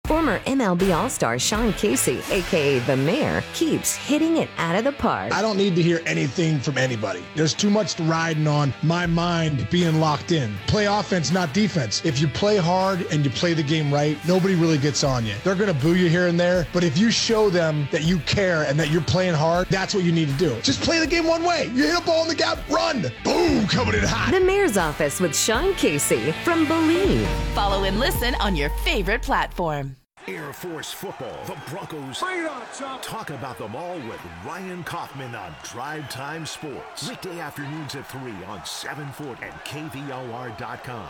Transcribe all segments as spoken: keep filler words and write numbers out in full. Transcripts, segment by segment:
Former M L B All-Star Sean Casey, a k a. The Mayor, keeps hitting it out of the park. I don't need to hear anything from anybody. There's too much riding on my mind being locked in. Play offense, not defense. If you play hard and you play the game right, nobody really gets on you. They're going to boo you here and there, but if you show them that you care and that you're playing hard, that's what you need to do. Just play the game one way. You hit a ball in the gap, run. Boom, coming in hot. The Mayor's Office with Sean Casey from Believe. Follow and listen on your favorite platform. Air Force football, the Broncos. Bring it on, Chop. Talk about them all with Ryan Kaufman on Drive Time Sports. Weekday afternoons at three on seven forty and K V O R dot com.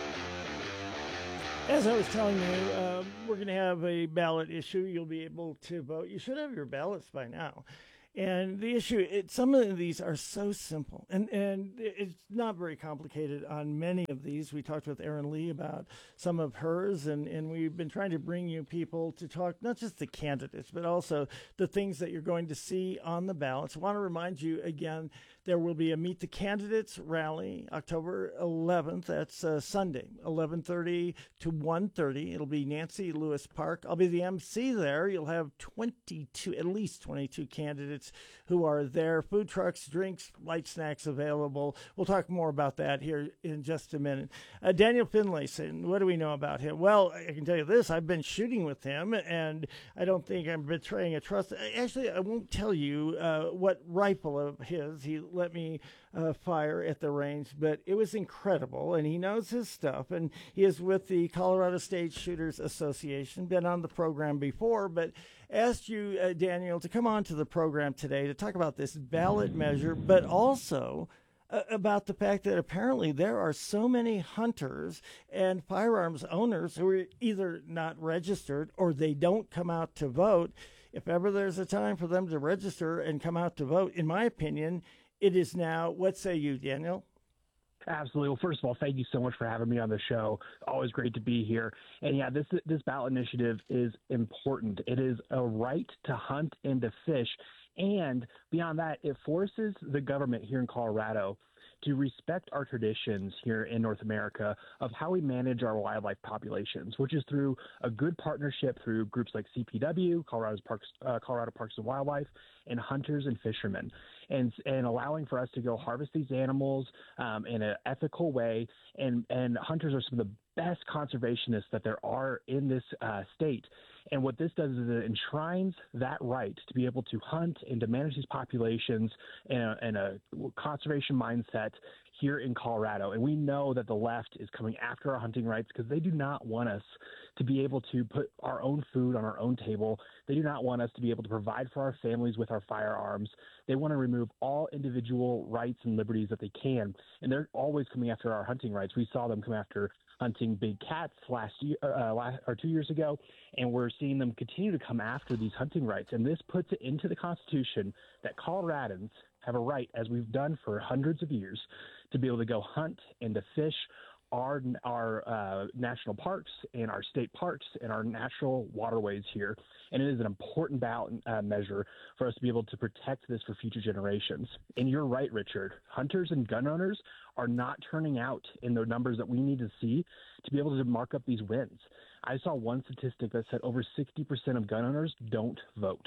As I was telling you, uh, we're going to have a ballot issue. You'll be able to vote. You should have your ballots by now. And the issue, it, some of these are so simple, and, and it's not very complicated on many of these. We talked with Erin Lee about some of hers, and, and we've been trying to bring you people to talk, not just the candidates, but also the things that you're going to see on the ballots. I want to remind you again, there will be a Meet the Candidates rally October eleventh. That's uh, Sunday, eleven thirty to one thirty. It'll be Nancy Lewis Park. I'll be the M C there. You'll have twenty-two, at least twenty-two candidates who are there. Food trucks, drinks, light snacks available. We'll talk more about that here in just a minute. Uh, Daniel Finlayson, what do we know about him? Well, I can tell you this. I've been shooting with him, and I don't think I'm betraying a trust. Actually, I won't tell you uh, what rifle of his he let me uh, fire at the range, but it was incredible, and he knows his stuff, and he is with the Colorado State Shooters Association, been on the program before, but asked you, uh, Daniel, to come on to the program today to talk about this ballot measure, but also uh, about the fact that apparently there are so many hunters and firearms owners who are either not registered or they don't come out to vote. If ever there's a time for them to register and come out to vote, in my opinion, it is now. What say you, Daniel? Absolutely. Well, first of all, thank you so much for having me on the show. Always great to be here. And yeah, this this ballot initiative is important. It is a right to hunt and to fish. And beyond that, it forces the government here in Colorado to respect our traditions here in North America of how we manage our wildlife populations, which is through a good partnership through groups like C P W, Colorado's Parks, uh, Colorado Parks and Wildlife, and hunters and fishermen, and and allowing for us to go harvest these animals um, in an ethical way. And, and hunters are some of the best conservationists that there are in this uh, state. And what this does is it enshrines that right to be able to hunt and to manage these populations in a, in a conservation mindset here in Colorado. And we know that the left is coming after our hunting rights because they do not want us to be able to put our own food on our own table. They do not want us to be able to provide for our families with our firearms. They want to remove all individual rights and liberties that they can. And they're always coming after our hunting rights. We saw them come after hunting big cats last year, uh, last, or two years ago, and we're seeing them continue to come after these hunting rights. And this puts it into the Constitution that Coloradans have a right, as we've done for hundreds of years, to be able to go hunt and to fish our our uh, national parks and our state parks and our natural waterways here. And it is an important ballot uh, measure for us to be able to protect this for future generations. And you're right, Richard. Hunters and gun owners are not turning out in the numbers that we need to see to be able to mark up these wins. I saw one statistic that said over sixty percent of gun owners don't vote.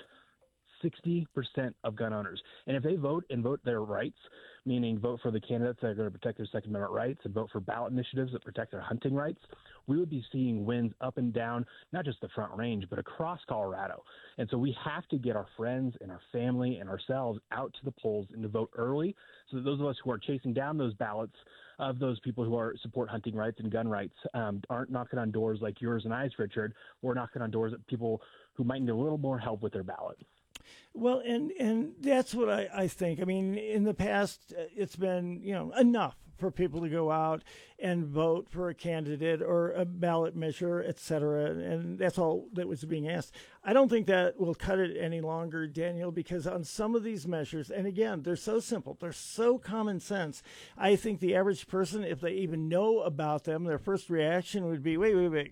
sixty percent of gun owners. And if they vote and vote their rights, meaning vote for the candidates that are going to protect their Second Amendment rights and vote for ballot initiatives that protect their hunting rights, we would be seeing wins up and down, not just the Front Range, but across Colorado. And so we have to get our friends and our family and ourselves out to the polls and to vote early so that those of us who are chasing down those ballots of those people who are support hunting rights and gun rights um, aren't knocking on doors like yours and I's, Richard. We're knocking on doors of people who might need a little more help with their ballot. Well, and, and that's what I, I think. I mean, in the past, it's been, you know, enough for people to go out and vote for a candidate or a ballot measure, et cetera. And that's all that was being asked. I don't think that will cut it any longer, Daniel, because on some of these measures, and again, they're so simple, they're so common sense. I think the average person, if they even know about them, their first reaction would be, wait, wait, wait.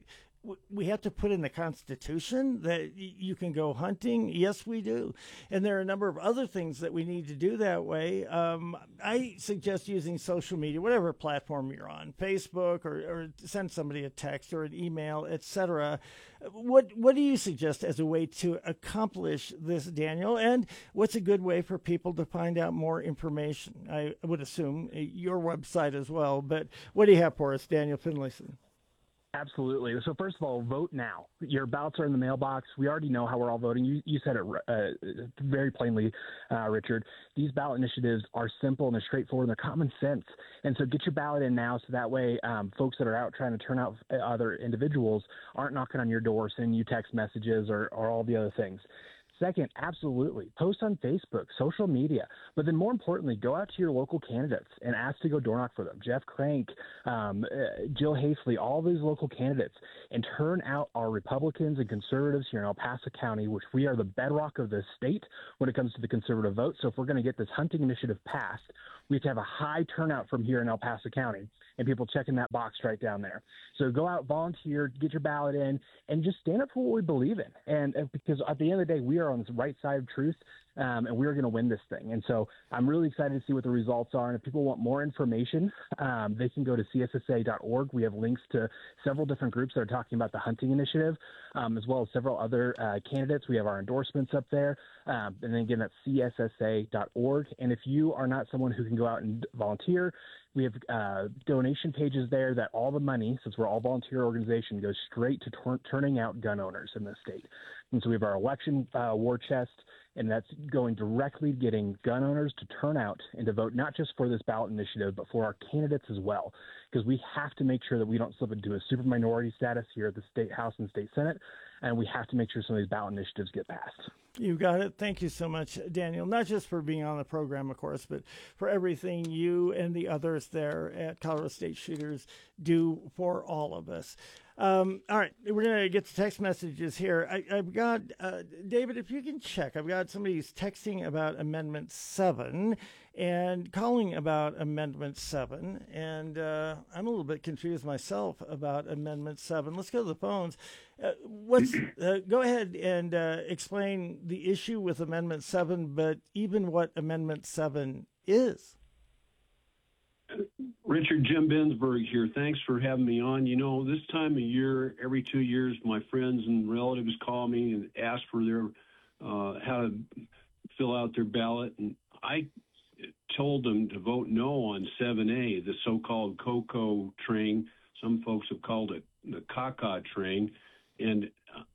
we have to put in the Constitution that you can go hunting? Yes, we do. And there are a number of other things that we need to do that way. Um, I suggest using social media, whatever platform you're on, Facebook, or, or send somebody a text or an email, et cetera. What, what do you suggest as a way to accomplish this, Daniel? And what's a good way for people to find out more information? I would assume your website as well, but what do you have for us, Daniel Finlayson? Absolutely. So first of all, vote now. Your ballots are in the mailbox. We already know how we're all voting. You, you said it uh, very plainly, uh, Richard. These ballot initiatives are simple and they're straightforward and they're common sense. And so get your ballot in now so that way um, folks that are out trying to turn out other individuals aren't knocking on your door, sending you text messages or, or all the other things. Second, absolutely. Post on Facebook, social media, but then more importantly, go out to your local candidates and ask to go door knock for them. Jeff Crank, um, uh, Jill Hafley, all these local candidates, and turn out our Republicans and conservatives here in El Paso County, which we are the bedrock of the state when it comes to the conservative vote. So if we're going to get this hunting initiative passed, we have to have a high turnout from here in El Paso County and people checking that box right down there. So go out, volunteer, get your ballot in, and just stand up for what we believe in. And, and because at the end of the day, we are on the right side of truth, um, and we're going to win this thing. And so I'm really excited to see what the results are. And if people want more information, um, they can go to C S S A dot org. We have links to several different groups that are talking about the hunting initiative, um, as well as several other uh, candidates. We have our endorsements up there. Um, and then again, that's C S S A dot org. And if you are not someone who can go out and volunteer, we have uh, donation pages there that all the money, since we're all volunteer organization, goes straight to tor- turning out gun owners in the state. And so we have our election uh, war chest, and that's going directly getting gun owners to turn out and to vote not just for this ballot initiative, but for our candidates as well, because we have to make sure that we don't slip into a super minority status here at the State House and State Senate, and we have to make sure some of these ballot initiatives get passed. You got it. Thank you so much, Daniel, not just for being on the program, of course, but for everything you and the others there at Colorado State Shooters do for all of us. Um, all right, we're going to get to text messages here. I, I've got, uh, David, if you can check, I've got somebody who's texting about Amendment seven and calling about Amendment seven, and uh, I'm a little bit confused myself about Amendment seven. Let's go to the phones. Uh, what's, uh, go ahead and uh, explain the issue with Amendment seven, but even what Amendment seven is. Richard, Jim Bensberg here. Thanks for having me on. You know, this time of year, every two years, my friends and relatives call me and ask for their uh, how to fill out their ballot, and I told them to vote no on seven A, the so-called COCO train. Some folks have called it the CACA train, and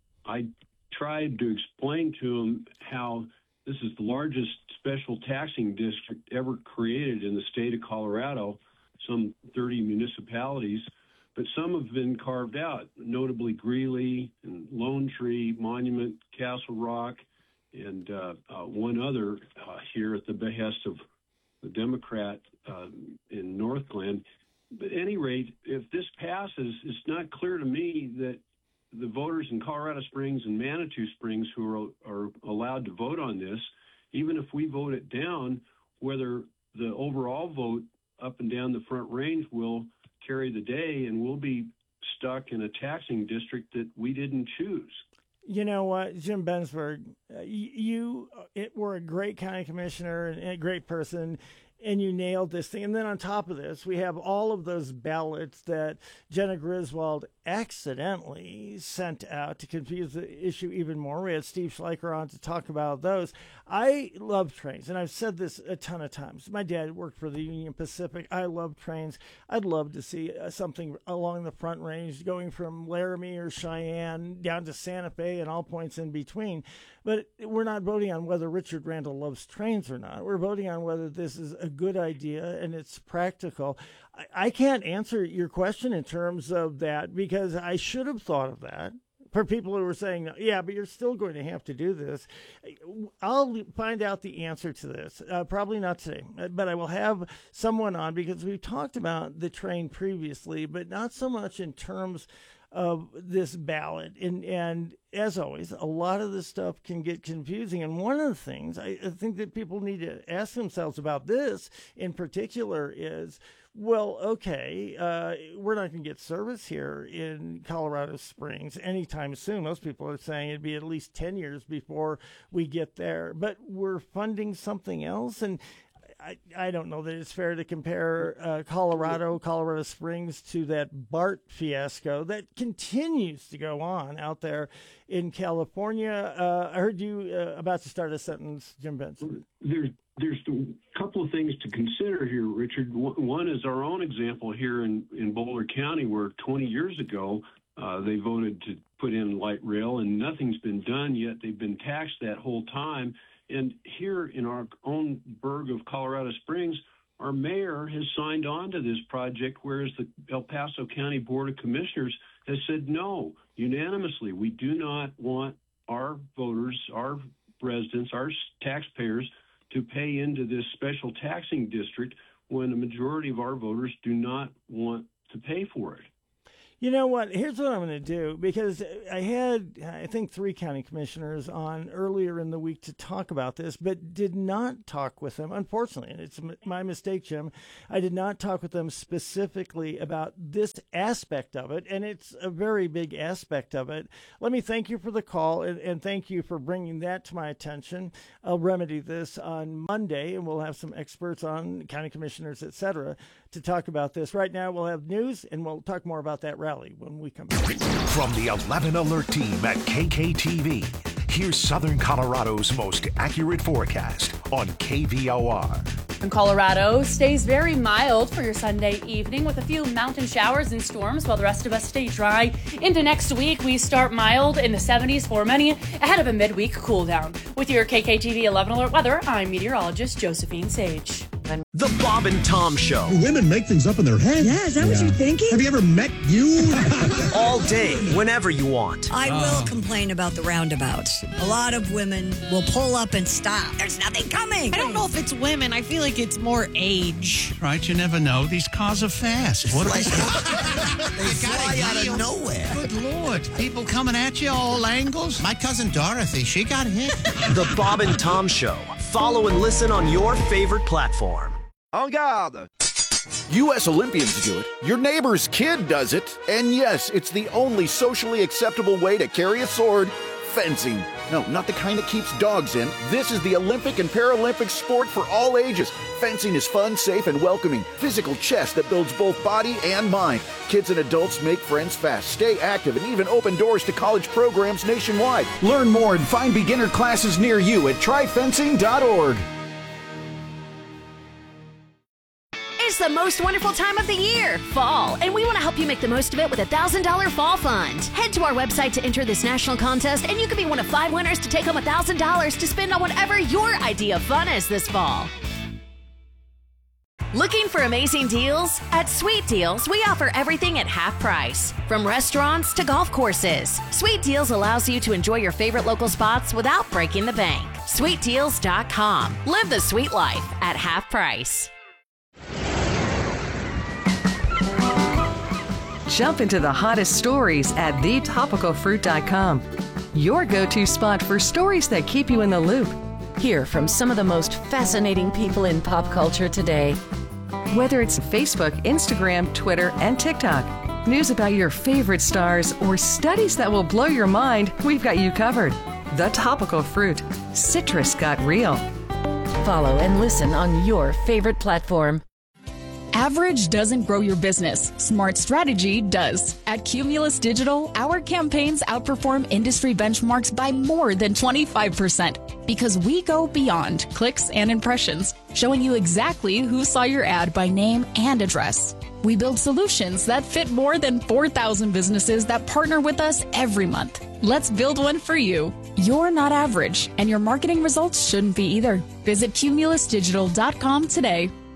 I tried to explain to them how this is the largest special taxing district ever created in the state of Colorado, some thirty municipalities, but some have been carved out, notably Greeley and Lone Tree, Monument, Castle Rock, and uh, uh, one other uh, here at the behest of the Democrat uh, in Northglenn. But at any rate, if this passes, it's not clear to me that the voters in Colorado Springs and Manitou Springs who are, are allowed to vote on this, even if we vote it down, whether the overall vote up and down the Front Range will carry the day and we'll be stuck in a taxing district that we didn't choose. You know what, Jim Bensberg, uh, you it, were a great county commissioner and a great person, and you nailed this thing. And then on top of this, we have all of those ballots that Jenna Griswold accidentally sent out to confuse the issue even more. We had Steve Schleicher on to talk about those. I love trains, and I've said this a ton of times. My dad worked for the Union Pacific. I love trains. I'd love to see uh, something along the Front Range going from Laramie or Cheyenne down to Santa Fe and all points in between. But we're not voting on whether Richard Randall loves trains or not. We're voting on whether this is a good idea and it's practical. I, I can't answer your question in terms of that because I should have thought of that. For people who are saying, yeah, but you're still going to have to do this, I'll find out the answer to this. Uh, probably not today, but I will have someone on because we've talked about the train previously, but not so much in terms of this ballot. And, and as always, a lot of this stuff can get confusing. And one of the things I, I think that people need to ask themselves about this in particular is, well, okay, uh, we're not going to get service here in Colorado Springs anytime soon. Most people are saying it'd be at least ten years before we get there. But we're funding something else. And I, I don't know that it's fair to compare uh, Colorado, Colorado Springs to that BART fiasco that continues to go on out there in California. Uh, I heard you uh, about to start a sentence, Jim Benson. There's, there's a couple of things to consider here, Richard. One is our own example here in, in Boulder County, where twenty years ago uh, they voted to put in light rail and nothing's been done yet. They've been taxed that whole time. And here in our own burg of Colorado Springs, our mayor has signed on to this project, whereas the El Paso County Board of Commissioners has said no, unanimously. We do not want our voters, our residents, our taxpayers to pay into this special taxing district when the majority of our voters do not want to pay for it. You know what? Here's what I'm going to do, because I had, I think, three county commissioners on earlier in the week to talk about this, but did not talk with them. Unfortunately, and it's my mistake, Jim. I did not talk with them specifically about this aspect of it, and it's a very big aspect of it. Let me thank you for the call, and, and thank you for bringing that to my attention. I'll remedy this on Monday, and we'll have some experts on, county commissioners, et cetera, to talk about this. Right now, we'll have news, and we'll talk more about that rally when we come back. From the eleven Alert team at K K T V, here's Southern Colorado's most accurate forecast on K V O R. In Colorado, stays very mild for your Sunday evening with a few mountain showers and storms while the rest of us stay dry. Into next week, we start mild in the seventies for many ahead of a midweek cool down. With your K K T V eleven Alert weather, I'm meteorologist Josephine Sage. The Bob and Tom Show. Women make things up in their head. Yeah, is that yeah. what you're thinking? Have you ever met you? All day, whenever you want. I will oh. complain about the roundabouts. A lot of women will pull up and stop. There's nothing coming. I don't know if it's women. I feel like it's more age. Right, you never know. These cars are fast. What like, they fly out of nowhere. Good Lord. People coming at you all angles. My cousin Dorothy, she got hit. The Bob and Tom Show. Follow and listen on your favorite platform. En garde! U S Olympians do it, your neighbor's kid does it, and yes, it's the only socially acceptable way to carry a sword, fencing. No, not the kind that keeps dogs in. This is the Olympic and Paralympic sport for all ages. Fencing is fun, safe, and welcoming. Physical chess that builds both body and mind. Kids and adults make friends fast, stay active, and even open doors to college programs nationwide. Learn more and find beginner classes near you at try fencing dot org. It's the most wonderful time of the year, fall, and we want to help you make the most of it with a one thousand dollars Fall Fund. Head to our website to enter this national contest, and you could be one of five winners to take home one thousand dollars to spend on whatever your idea of fun is this fall. Looking for amazing deals? At Sweet Deals, we offer everything at half price. From restaurants to golf courses, Sweet Deals allows you to enjoy your favorite local spots without breaking the bank. sweet deals dot com. Live the sweet life at half price. Jump into the hottest stories at the topical fruit dot com. Your go-to spot for stories that keep you in the loop. Hear from some of the most fascinating people in pop culture today. Whether it's Facebook, Instagram, Twitter, and TikTok, news about your favorite stars, or studies that will blow your mind, we've got you covered. The Topical Fruit. Citrus got real. Follow and listen on your favorite platform. Average doesn't grow your business. Smart strategy does. At Cumulus Digital, our campaigns outperform industry benchmarks by more than twenty-five percent because we go beyond clicks and impressions, showing you exactly who saw your ad by name and address. We build solutions that fit more than four thousand businesses that partner with us every month. Let's build one for you. You're not average, and your marketing results shouldn't be either. Visit cumulus digital dot com today.